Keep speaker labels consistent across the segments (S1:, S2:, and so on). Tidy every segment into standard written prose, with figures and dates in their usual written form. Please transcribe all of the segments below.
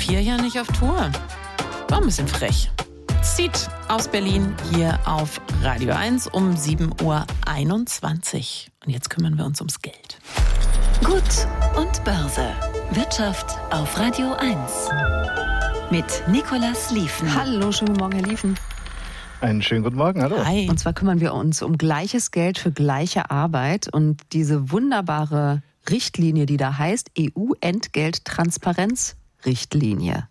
S1: hier ja nicht auf Tour. War ein bisschen frech. Seed aus Berlin hier auf Radio 1 um 7.21 Uhr. Und jetzt kümmern wir uns ums Geld.
S2: Gut und Börse. Wirtschaft auf Radio 1. Mit Nicolas Lieven.
S3: Hallo, schönen guten Morgen, Herr Lieven.
S4: Einen schönen guten Morgen, hallo.
S1: Hi.
S3: Und zwar kümmern wir uns um gleiches Geld für gleiche Arbeit. Und diese wunderbare Richtlinie, die da heißt EU-Entgelttransparenzrichtlinie.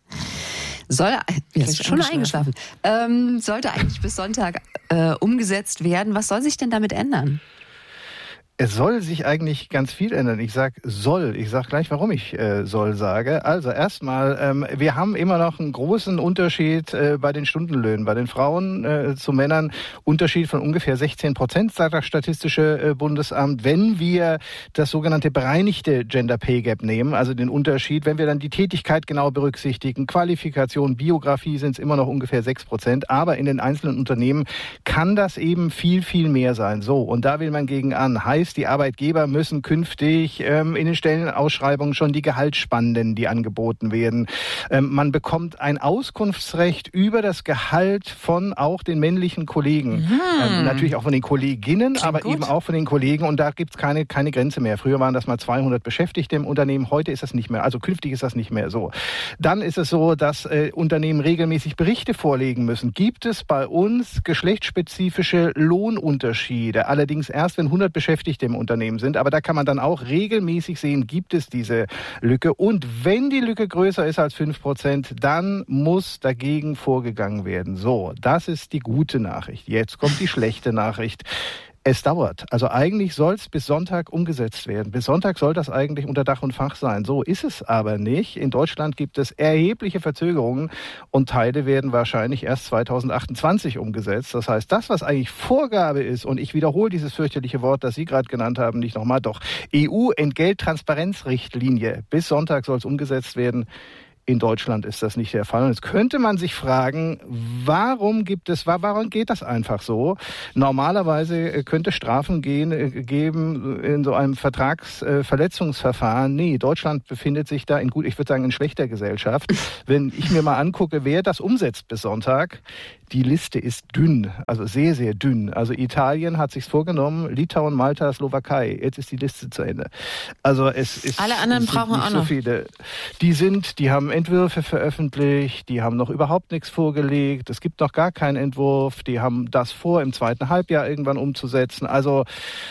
S3: Ist schon eingeschlafen. Sollte eigentlich bis Sonntag umgesetzt werden. Was soll sich denn damit ändern?
S4: Es soll sich eigentlich ganz viel ändern. Ich sag soll. Ich sag gleich, warum ich soll sage. Also erstmal, wir haben immer noch einen großen Unterschied bei den Stundenlöhnen. Bei den Frauen zu Männern Unterschied von ungefähr 16%, sagt das Statistische Bundesamt. Wenn wir das sogenannte bereinigte Gender Pay Gap nehmen, also den Unterschied, wenn wir dann die Tätigkeit genau berücksichtigen, Qualifikation, Biografie, sind es immer noch ungefähr 6%. Aber in den einzelnen Unternehmen kann das eben viel, viel mehr sein. So, und da will man gegen an. Heißt, die Arbeitgeber müssen künftig in den Stellenausschreibungen schon die Gehaltsspannen nennen, die angeboten werden. Man bekommt ein Auskunftsrecht über das Gehalt von auch den männlichen Kollegen. Natürlich auch von den Kolleginnen,
S1: Klingt
S4: aber
S1: gut.
S4: eben auch von den Kollegen. Und da gibt es keine Grenze mehr. Früher waren das mal 200 Beschäftigte im Unternehmen. Heute ist das nicht mehr. Also künftig ist das nicht mehr so. Dann ist es so, dass Unternehmen regelmäßig Berichte vorlegen müssen. Gibt es bei uns geschlechtsspezifische Lohnunterschiede? Allerdings erst, wenn 100 Beschäftigte im Unternehmen sind. Aber da kann man dann auch regelmäßig sehen, gibt es diese Lücke. Und wenn die Lücke größer ist als 5%, dann muss dagegen vorgegangen werden. So, das ist die gute Nachricht. Jetzt kommt die schlechte Nachricht. Es dauert. Also eigentlich soll es bis Sonntag umgesetzt werden. Bis Sonntag soll das eigentlich unter Dach und Fach sein. So ist es aber nicht. In Deutschland gibt es erhebliche Verzögerungen und Teile werden wahrscheinlich erst 2028 umgesetzt. Das heißt, das, was eigentlich Vorgabe ist, und ich wiederhole dieses fürchterliche Wort, das Sie gerade genannt haben, nicht nochmal, doch EU-Entgelttransparenzrichtlinie. Bis Sonntag soll es umgesetzt werden. In Deutschland ist das nicht der Fall. Und jetzt könnte man sich fragen, warum geht das einfach so? Normalerweise könnte Strafen geben in so einem Vertragsverletzungsverfahren. Nee, Deutschland befindet sich da in schlechter Gesellschaft. Wenn ich mir mal angucke, wer das umsetzt bis Sonntag, die Liste ist dünn, also sehr, sehr dünn. Also Italien hat sich's vorgenommen, Litauen, Malta, Slowakei. Jetzt ist die Liste zu Ende. Also es ist
S1: Alle anderen brauchen
S4: nicht
S1: auch
S4: so
S1: noch.
S4: viele. Die haben Entwürfe veröffentlicht, die haben noch überhaupt nichts vorgelegt. Es gibt noch gar keinen Entwurf. Die haben das vor, im zweiten Halbjahr irgendwann umzusetzen. Also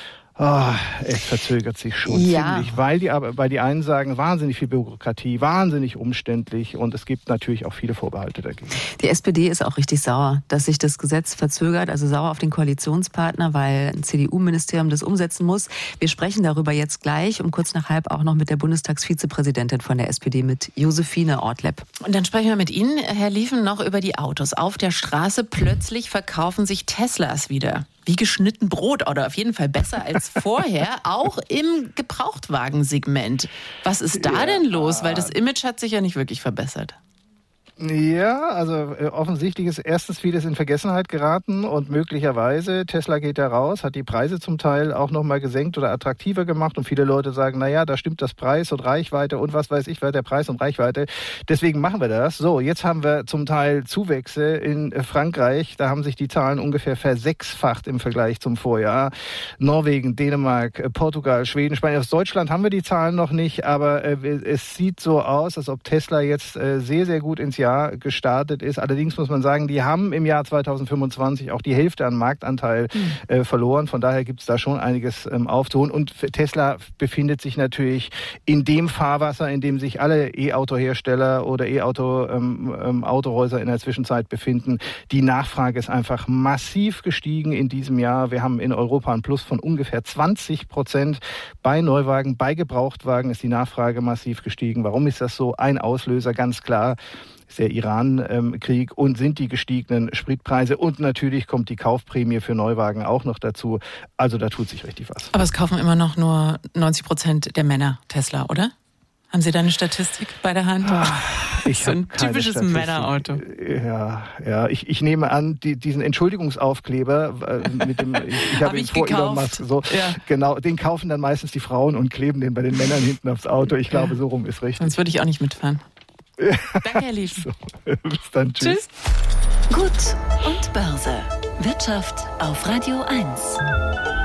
S4: es verzögert sich schon ziemlich, weil die einen sagen, wahnsinnig viel Bürokratie, wahnsinnig umständlich und es gibt natürlich auch viele Vorbehalte dagegen.
S3: Die SPD ist auch richtig sauer, dass sich das Gesetz verzögert, also sauer auf den Koalitionspartner, weil ein CDU-Ministerium das umsetzen muss. Wir sprechen darüber jetzt gleich um kurz nach halb auch noch mit der Bundestagsvizepräsidentin von der SPD, mit Josephine Ortlepp.
S1: Und dann sprechen wir mit Ihnen, Herr Lieven, noch über die Autos. Auf der Straße plötzlich verkaufen sich Teslas wieder. Wie geschnitten Brot oder auf jeden Fall besser als vorher, auch im Gebrauchtwagensegment. Was ist da denn los? Weil das Image hat sich ja nicht wirklich verbessert.
S4: Ja, also offensichtlich ist erstens vieles in Vergessenheit geraten und möglicherweise, Tesla geht da raus, hat die Preise zum Teil auch nochmal gesenkt oder attraktiver gemacht und viele Leute sagen, naja, da stimmt das Preis und Reichweite und was weiß ich, der Preis und Reichweite. Deswegen machen wir das. So, jetzt haben wir zum Teil Zuwächse in Frankreich, da haben sich die Zahlen ungefähr versechsfacht im Vergleich zum Vorjahr. Norwegen, Dänemark, Portugal, Schweden, Spanien. Aus Deutschland haben wir die Zahlen noch nicht, aber es sieht so aus, als ob Tesla jetzt sehr, sehr gut ins Jahr gestartet ist. Allerdings muss man sagen, die haben im Jahr 2025 auch die Hälfte an Marktanteil verloren. Von daher gibt es da schon einiges aufzuholen. Und Tesla befindet sich natürlich in dem Fahrwasser, in dem sich alle E-Auto-Hersteller oder E-Auto-Autohäuser in der Zwischenzeit befinden. Die Nachfrage ist einfach massiv gestiegen in diesem Jahr. Wir haben in Europa einen Plus von ungefähr 20%. Bei Neuwagen, bei Gebrauchtwagen ist die Nachfrage massiv gestiegen. Warum ist das so? Ein Auslöser, ganz klar, ist der Iran-Krieg und sind die gestiegenen Spritpreise und natürlich kommt die Kaufprämie für Neuwagen auch noch dazu. Also da tut sich richtig was.
S1: Aber es kaufen immer noch nur 90% der Männer Tesla, oder? Haben Sie da eine Statistik bei der Hand?
S4: Ich
S1: so ein typisches Männerauto.
S4: Ja, ich nehme an, diesen Entschuldigungsaufkleber mit dem, ich habe ihn vor Elon Musk, so, ja. Genau, den kaufen dann meistens die Frauen und kleben den bei den Männern hinten aufs Auto. Ich glaube, so rum ist richtig.
S1: Sonst würde ich auch nicht mitfahren. Danke, Herr Lieven.
S4: So, bis dann, tschüss.
S2: Gut und Börse. Wirtschaft auf Radio 1.